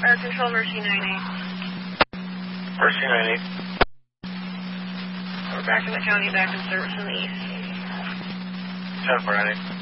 Control Mercy 98. Mercy 98. We're back in the county, back in service in the east. 10-498.